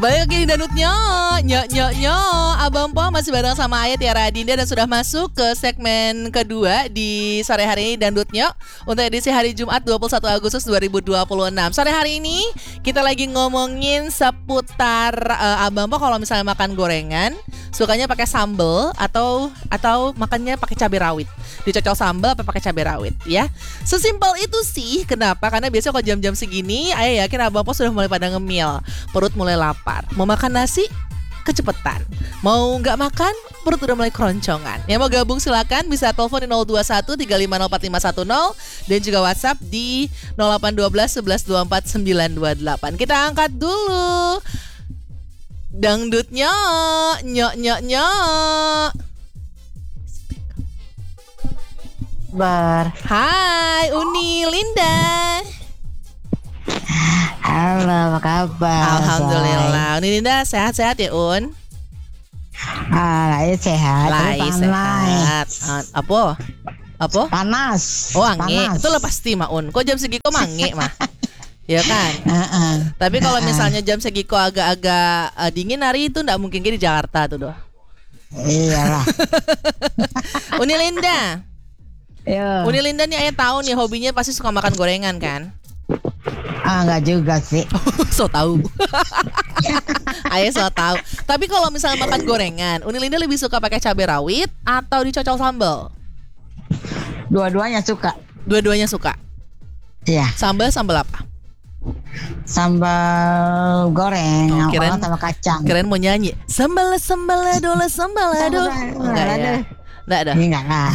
Balik lagi di Danutnya, Abang Po masih bareng sama Ayah Tiara Adinda dan sudah masuk ke segmen kedua di sore hari ini Danutnya untuk edisi hari Jumat 21 Agustus 2026. Sore hari ini kita lagi ngomongin seputar Abang Po kalau misalnya makan gorengan sukanya pakai sambal atau makannya pakai cabai rawit. Dicocol sambal apa pakai cabai rawit ya. Sesimpel itu sih. Kenapa? Karena biasanya kalau jam-jam segini Ayah yakin Abang Po sudah mulai pada ngemil, perut mulai lapar. Mau makan nasi kecepetan, mau nggak makan perut udah mulai keroncongan. Yang mau gabung silakan bisa telepon di 021 3504510 dan juga WhatsApp di 0812 11 24 928. Kita angkat dulu dangdutnya, Hai Uni Linda. Halo, apa kabar? Alhamdulillah. Uni Linda sehat-sehat ya, Un? Sehat. Sehat. Apa? Panas. Oh, ange. Panas. Itu lah pasti mah, Un. Kok jam segiko mange mah? Ya kan? Tapi kalau misalnya jam segiko agak-agak dingin hari itu enggak mungkin di Jakarta tuh doh. Iyalah. Uni Linda. Yo. Uni Linda nih Ayah tahu nih hobinya pasti suka makan gorengan kan? Enggak juga sih. So tahu. Ayah so tahu. Tapi kalau misalnya makan gorengan, Uni Linda lebih suka pakai cabai rawit atau dicocol sambal? Dua-duanya suka. Dua-duanya suka. Iya. Sambal apa? Sambal goreng, kirain sama kacang. Kirain mau nyanyi. Sambal aduh. Enggak ya. Enggak ada. Enggak lah.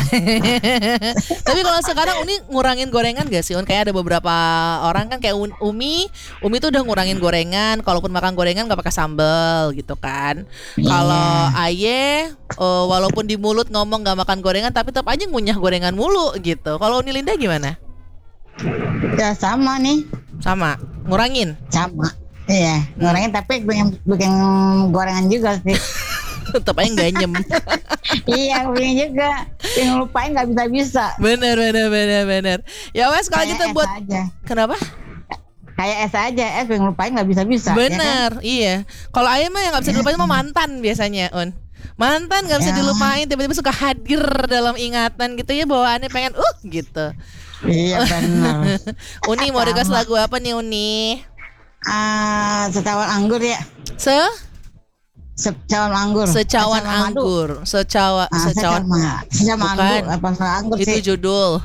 Tapi kalau sekarang Uni ngurangin gorengan gak sih? Kayak ada beberapa orang kan kayak Umi tuh udah ngurangin gorengan. Kalaupun makan gorengan gak pakai sambal gitu kan. Kalau Aye walaupun di mulut ngomong gak makan gorengan tapi tetap aja ngunyah gorengan mulu gitu. Kalau Uni Linda gimana? Ya sama nih. Sama, ngurangin. Sama. Iya, ngurangin tapi bikin gorengan juga sih. Tetap aja gak nyem. Iya, bikin juga. Yang lupain gak bisa. Bener. Ya wes kalau kita buat aja. Kenapa? Kayak es aja, es yang lupain gak bisa. Bener, ya kan? iya. Kalau Ayah mah yang gak bisa dilupain mah mantan biasanya, Un. Mantan gak bisa dilupain, tiba-tiba suka hadir dalam ingatan gitu ya, bawaannya pengen gitu. Iya benar. Uni mau request lagu apa nih Uni? Secawan anggur ya. Secawan anggur. Secawan anggur. Secawan anggur. Apa anggur itu sih? judul.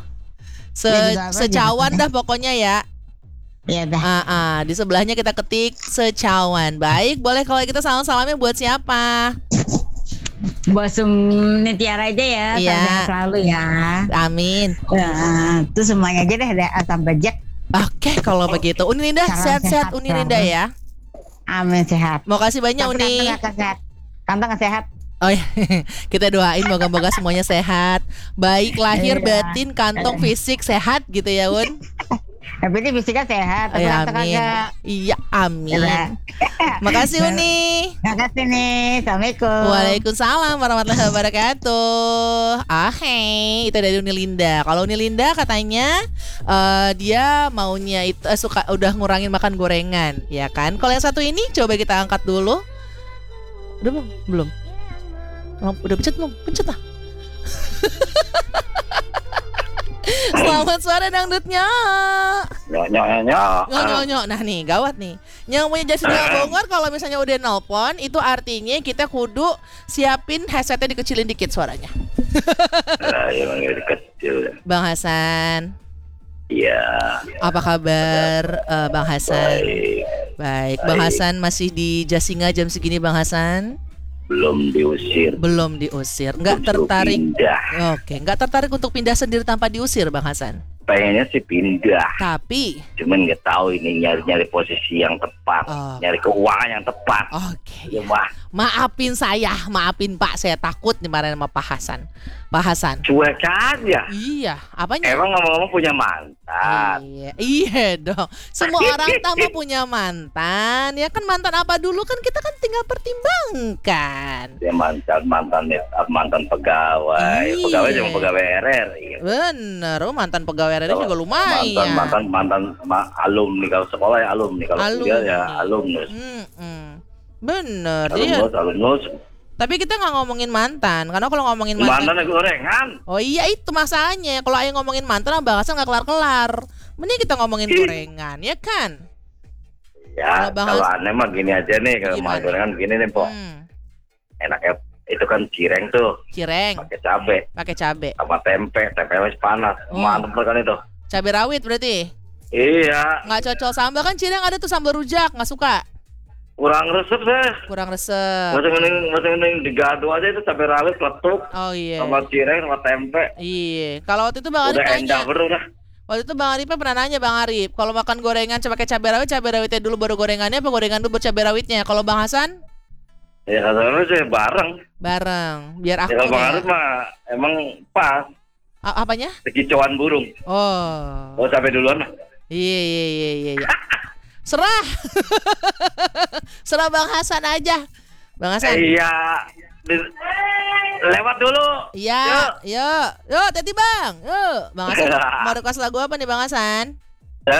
Secawan dah pokoknya ya. Iya dah. Di sebelahnya kita ketik secawan. Baik, boleh kalau kita salamnya buat siapa? Buat Tiara aja ya. Iya. Selalu ya. Amin. Itu semuanya aja deh sampai Jack. Oke, kalau begitu Uni Linda sehat-sehat Uni Linda ya. Amin, sehat. Mau kasih banyak Uni. Kantong sehat. Oh iya, kita doain moga-moga semuanya sehat. Baik lahir, batin, kantong, fisik sehat gitu ya Un. Tapi ini fisiknya sehat. Amin. Iya, amin. Makasih Uni. Makasih nih. Assalamualaikum. Waalaikumsalam warahmatullahi wabarakatuh. Hey, itu dari Uni Linda. Kalau Uni Linda katanya dia maunya itu suka udah ngurangin makan gorengan, ya kan? Kalau yang satu ini coba kita angkat dulu. Udah belum? Udah pencet belum? Pencet lah. Selamat sore dangdutnya. Nyok. Nah nih gawat nih. Yang punya Jasinya Bogor kalau misalnya udah nelpon itu artinya kita kudu siapin headsetnya dikecilin dikit suaranya. Bang Hasan. Iya. Apa kabar Bang Hasan? Baik. Bang Hasan masih di Jasinga jam segini Bang Hasan? Belum diusir. Enggak tertarik. Pindah. Oke, enggak tertarik untuk pindah sendiri tanpa diusir Bang Hasan. Pengennya sih pindah. Tapi cuman nggak tahu ini nyari posisi yang tepat, nyari keuangan yang tepat. Oke. Ya, Maafin Pak, saya takut dimarahin sama Pak Hasan. Cuek aja. Iya, apanya? Emang ngomong-ngomong punya mantan. Iya dong. Semua orang tambah punya mantan. Ya kan mantan apa dulu kan kita kan tinggal pertimbangkan. Ya mantan pegawai. Iya. Pegawai cuma pegawai RRI. Bener, mantan pegawai RRI juga lumayan. Mantan alumni, kalau sekolah ya alumni, kalau kuliah ya alumnus. Bener. Iya. Alumnus. Tapi kita nggak ngomongin mantan, karena kalau ngomongin mantan. Mantan gorengan. Oh iya itu masalahnya. Kalau ayo ngomongin mantan, bahasan nggak kelar-kelar. Mending kita ngomongin gorengan, ya kan? Ya, kalau aneh mah gini aja nih, kalau mau gorengan begini nih, Po. Enaknya itu kan cireng tuh. Cireng. Pakai cabe. Sama tempe wis panas. Mantep kan itu. Cabe rawit berarti? Iya. Nggak cocok sambal kan cireng ada tuh sambal rujak, nggak suka? Kurang resep deh. Kurang resep. Mending digado aja itu cabai rawit letuk. Oh iya. Sama cireng sama tempe. Iya. Kalau waktu itu Bang Arif nanya. Waktu itu Bang Arif pernah nanya Bang Arif, kalau makan gorengan pakai cabai rawitnya dulu baru gorengannya apa gorengan dulu baru cabai rawitnya? Kalau Bang Hasan? Ya katanya sih bareng. Biar aku. Ya, kalau Bang Arif mah emang pas. Apanya? Kicauan burung. Oh cabai duluan lah. Iya. Serah. Serah Bang Hasan aja. Bang Hasan. Iya. Lewat dulu. Iya. Yuk, Teti Bang. Yuk. Bang Hasan. Mau request lagu apa nih Bang Hasan?